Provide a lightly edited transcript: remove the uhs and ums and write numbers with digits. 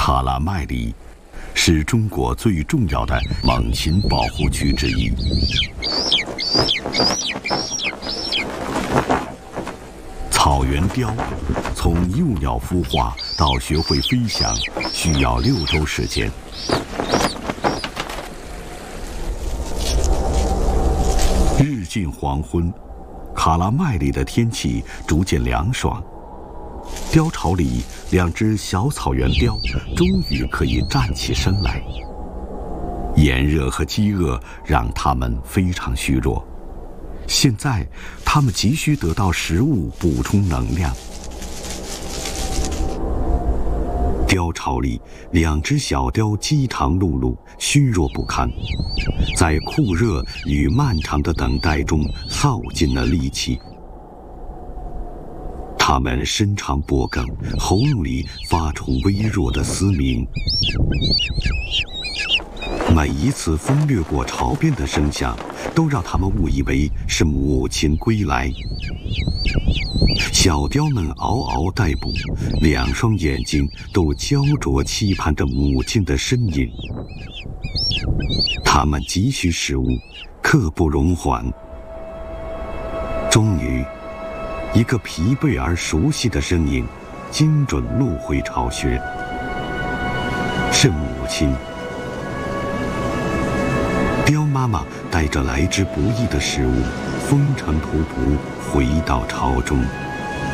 卡拉麦里是中国最重要的猛禽保护区之一。草原雕从幼鸟孵化到学会飞翔，需要6周时间。日近黄昏，卡拉麦里的天气逐渐凉爽。雕巢里2只小草原雕终于可以站起身来。炎热和饥饿让它们非常虚弱，现在它们急需得到食物补充能量。雕巢里2只小雕饥肠辘辘，虚弱不堪，在酷热与漫长的等待中耗尽了力气。它们伸长脖颈，喉咙里发出微弱的嘶鸣。每一次风掠过巢边的声响，都让它们误以为是母亲归来。小雕们嗷嗷待哺，2双眼睛都焦灼期盼着母亲的身影。它们急需食物，刻不容缓。终于，一个疲惫而熟悉的身影精准落回巢穴，是母亲。雕妈妈带着来之不易的食物，风尘仆仆回到巢中。